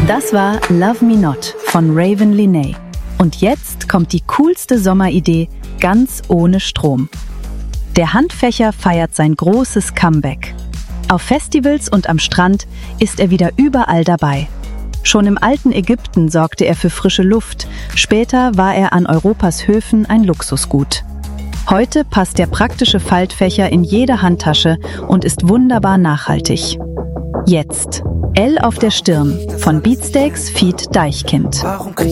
Das war Love Me Not von Raven Lenae. Und jetzt kommt die coolste Sommeridee ganz ohne Strom. Der Handfächer feiert sein großes Comeback. Auf Festivals und am Strand ist er wieder überall dabei. Schon im alten Ägypten sorgte er für frische Luft, später war er an Europas Höfen ein Luxusgut. Heute passt der praktische Faltfächer in jede Handtasche und ist wunderbar nachhaltig. Jetzt L auf der Stirn von Beatsteaks feat. Deichkind.